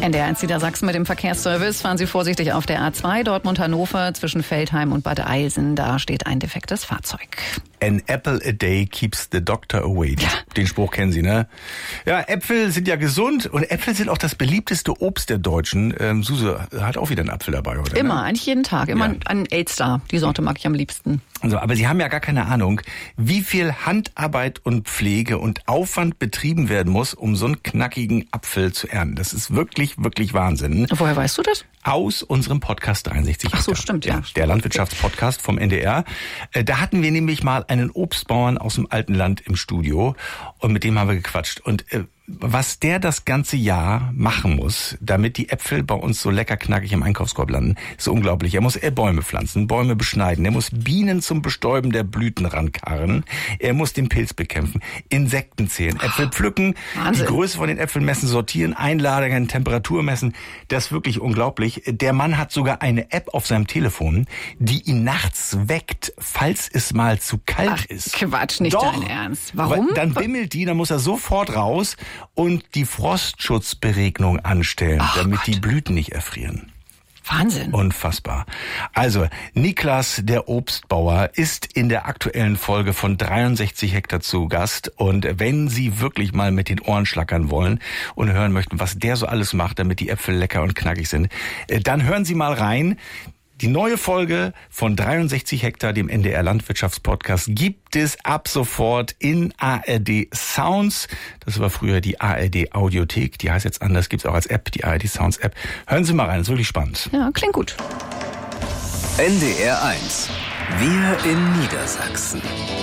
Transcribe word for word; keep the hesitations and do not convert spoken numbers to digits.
N D R eins Niedersachsen mit dem Verkehrsservice. Fahren Sie vorsichtig auf der A zwei, Dortmund-Hannover, zwischen Veltheim und Bad Eilsen. Da steht ein defektes Fahrzeug. An apple a day keeps the doctor away. Ja. Den Spruch kennen Sie, ne? Ja, Äpfel sind ja gesund und Äpfel sind auch das beliebteste Obst der Deutschen. Ähm, Suse hat auch wieder einen Apfel dabei, oder? Immer, ne? eigentlich jeden Tag. Immer ja. ein Elster. Die Sorte mag ich am liebsten. Also, aber Sie haben ja gar keine Ahnung, wie viel Handarbeit und Pflege und Aufwand betrieben werden muss, um so einen knackigen Apfel zu ernten. Das ist wirklich, wirklich Wahnsinn. Woher weißt du das? Aus unserem Podcast dreiundsechzig. Ach so, stimmt, ja. Der Landwirtschaftspodcast vom N D R. Da hatten wir nämlich mal einen Obstbauern aus dem alten Land im Studio und mit dem haben wir gequatscht. Und äh, was der das ganze Jahr machen muss, damit die Äpfel bei uns so lecker knackig im Einkaufskorb landen, ist unglaublich. Er muss äh, Bäume pflanzen, Bäume beschneiden, er muss Bienen zum Bestäuben der Blüten rankarren, er muss den Pilz bekämpfen, Insekten zählen, Äpfel pflücken, Wahnsinn. Die Größe von den Äpfeln messen, sortieren, einlagern, Temperatur messen. Das ist wirklich unglaublich. Der Mann hat sogar eine App auf seinem Telefon, die ihn nachts weckt, falls es mal zu kalt Ach, ist. Quatsch, nicht Doch, dein Ernst. Warum? Dann bimmelt die, dann muss er sofort raus und die Frostschutzberegnung anstellen, Ach, damit Gott. die Blüten nicht erfrieren. Wahnsinn. Unfassbar. Also, Niklas, der Obstbauer, ist in der aktuellen Folge von dreiundsechzig Hektar zu Gast. Und wenn Sie wirklich mal mit den Ohren schlackern wollen und hören möchten, was der so alles macht, damit die Äpfel lecker und knackig sind, dann hören Sie mal rein. Die neue Folge von dreiundsechzig Hektar, dem N D R Landwirtschaftspodcast, gibt es ab sofort in A R D Sounds. Das war früher die A R D Audiothek. Die heißt jetzt anders, gibt es auch als App, die A R D Sounds App. Hören Sie mal rein, ist wirklich spannend. Ja, klingt gut. N D R eins. Wir in Niedersachsen.